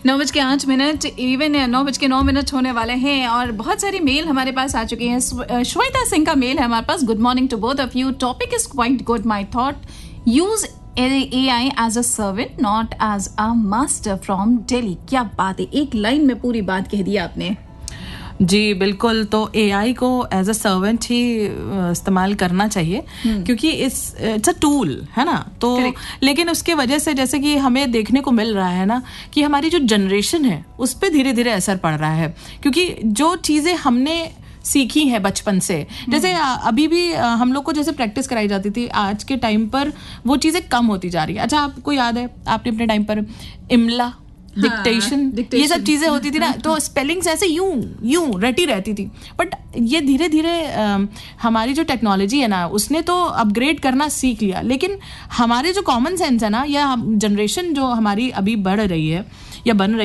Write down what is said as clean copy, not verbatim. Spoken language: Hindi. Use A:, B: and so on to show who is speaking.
A: 9:08 इवन 9:09 होने वाले हैं और बहुत सारी मेल हमारे पास आ चुकी हैं। श्वेता सिंह का मेल है हमारे पास। Good morning to both of you. Topic is quite good. My thought, use AI as a servant, not as a master from Delhi। क्या बात है, एक लाइन में पूरी बात कह दी आपने।
B: जी बिल्कुल, तो AI को एज अ सर्वेंट ही इस्तेमाल करना चाहिए क्योंकि इट्स अ टूल है ना। तो लेकिन उसके वजह से जैसे कि हमें देखने को मिल रहा है ना कि हमारी जो जनरेशन है उस पर धीरे धीरे असर पड़ रहा है, क्योंकि जो चीज़ें हमने सीखी है बचपन से, जैसे अभी भी हम लोग को जैसे प्रैक्टिस कराई जाती थी, आज के टाइम पर वो चीज़ें कम होती जा रही है। अच्छा, आपको याद है आपने अपने टाइम पर इमला, डिक्टेशन, ये सब चीजें होती थी ना, तो स्पेलिंग्स ऐसे यूं रटी रहती थी। बट ये धीरे धीरे हमारी जो टेक्नोलॉजी है ना उसने तो अपग्रेड करना सीख लिया, लेकिन हमारे जो कॉमन सेंस है ना या जनरेशन जो हमारी अभी बढ़ रही है या बन रही